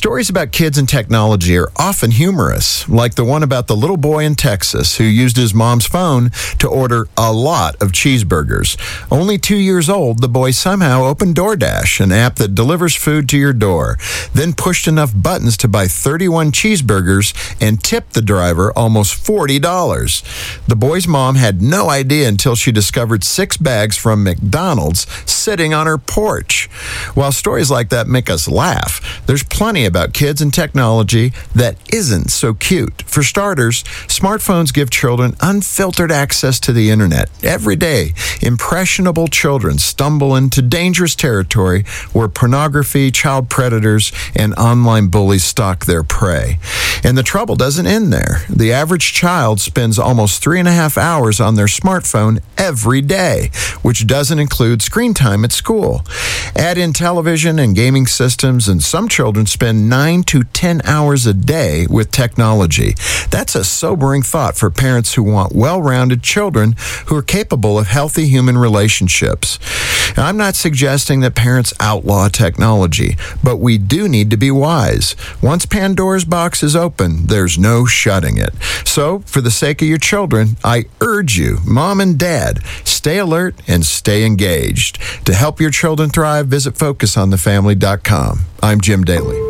Stories about kids and technology are often humorous, like the one about the little boy in Texas who used his mom's phone to order a lot of cheeseburgers. Only 2 years old, the boy somehow opened DoorDash, an app that delivers food to your door, then pushed enough buttons to buy 31 cheeseburgers and tipped the driver almost $40. The boy's mom had no idea until she discovered 6 bags from McDonald's sitting on her porch. While stories like that make us laugh, there's plenty about kids and technology that isn't so cute. For starters, smartphones give children unfiltered access to the internet. Every day, impressionable children stumble into dangerous territory where pornography, child predators, and online bullies stalk their prey. And the trouble doesn't end there. The average child spends almost 3.5 hours on their smartphone every day, which doesn't include screen time at school. Add in television and gaming systems, and some children spend 9 to 10 hours a day with technology. That's a sobering thought for parents who want well-rounded children who are capable of healthy human relationships. Now, I'm not suggesting that parents outlaw technology, but we do need to be wise. Once Pandora's box is open, there's no shutting it. So, for the sake of your children, I urge you, mom and dad, stay alert and stay engaged. To help your children thrive, visit FocusOnTheFamily.com. I'm Jim Daly.